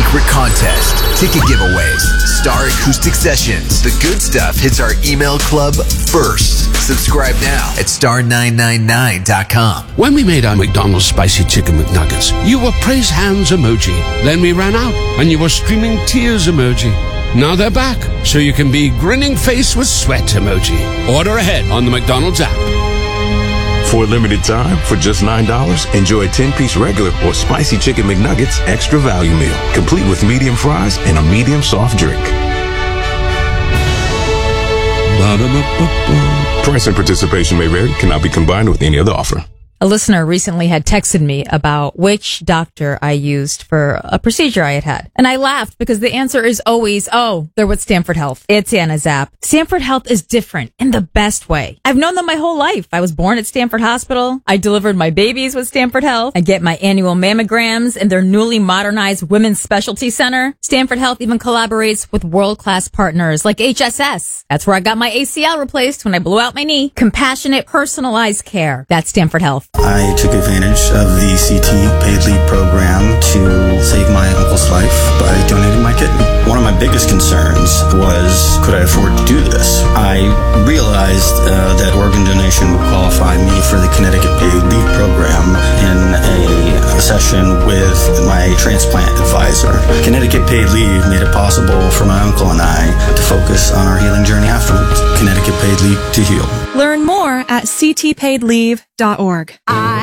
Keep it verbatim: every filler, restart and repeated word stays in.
secret contest, ticket giveaways, Star acoustic sessions. The good stuff hits our email club first. Subscribe now at star nine nine nine dot com. When we made our McDonald's Spicy Chicken McNuggets, you were praise hands emoji. Then we ran out, and you were streaming tears emoji. Now they're back, so you can be grinning face with sweat emoji. Order ahead on the McDonald's app. For a limited time, for just nine dollars, enjoy a ten-piece regular or Spicy Chicken McNuggets extra value meal, complete with medium fries and a medium soft drink. Price and participation may vary, cannot be combined with any other offer. A listener recently had texted me about which doctor I used for a procedure I had had. And I laughed because the answer is always, oh, they're with Stanford Health. It's Anna Zapp. Stanford Health is different in the best way. I've known them my whole life. I was born at Stanford Hospital. I delivered my babies with Stanford Health. I get my annual mammograms in their newly modernized Women's Specialty Center. Stanford Health even collaborates with world-class partners like H S S. That's where I got my A C L replaced when I blew out my knee. Compassionate, personalized care. That's Stanford Health. I took advantage of the C T paid leave program to save my uncle's life by donating my kidney. One of my biggest concerns was, could I afford to do this? I realized uh, that organ donation would qualify me for the Connecticut paid leave program in a session with my transplant advisor. Connecticut paid leave made it possible for my uncle and I to focus on our healing journey afterwards. Connecticut paid leave to heal. Learn more at c t paid leave dot org. I